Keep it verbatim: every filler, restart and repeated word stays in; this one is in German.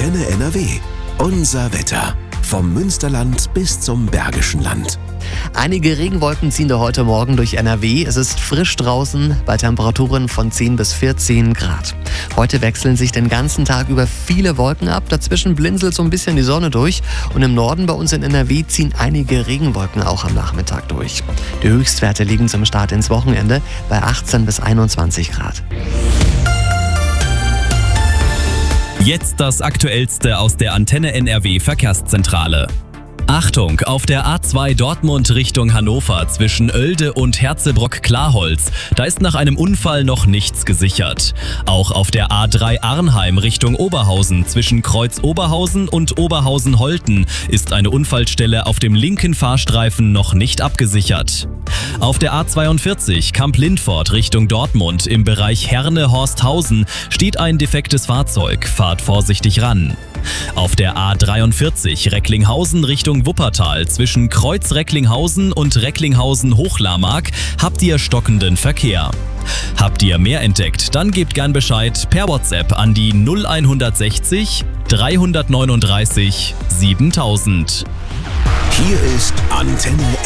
Antenne N R W. Unser Wetter. Vom Münsterland bis zum Bergischen Land. Einige Regenwolken ziehen da heute Morgen durch N R W. Es ist frisch draußen bei Temperaturen von zehn bis vierzehn Grad. Heute wechseln sich den ganzen Tag über viele Wolken ab. Dazwischen blinzelt so ein bisschen die Sonne durch. Und im Norden bei uns in N R W ziehen einige Regenwolken auch am Nachmittag durch. Die Höchstwerte liegen zum Start ins Wochenende bei achtzehn bis einundzwanzig Grad. Jetzt das Aktuellste aus der Antenne N R W Verkehrszentrale. Achtung, auf der A zwei Dortmund Richtung Hannover zwischen Oelde und Herzebrock-Klarholz. Da ist nach einem Unfall noch nichts gesichert. Auch auf der A drei Arnheim Richtung Oberhausen zwischen Kreuz Oberhausen und Oberhausen-Holten ist eine Unfallstelle auf dem linken Fahrstreifen noch nicht abgesichert. Auf der A zweiundvierzig Kamp-Lindfort Richtung Dortmund im Bereich Herne-Horsthausen steht ein defektes Fahrzeug. Fahrt vorsichtig ran. Auf der A dreiundvierzig Recklinghausen Richtung Wuppertal zwischen Kreuz Recklinghausen und Recklinghausen-Hochlarmark habt ihr stockenden Verkehr. Habt ihr mehr entdeckt, dann gebt gern Bescheid per WhatsApp an die null hundertsechzig dreihundertneununddreißig siebentausend. Hier ist Antenne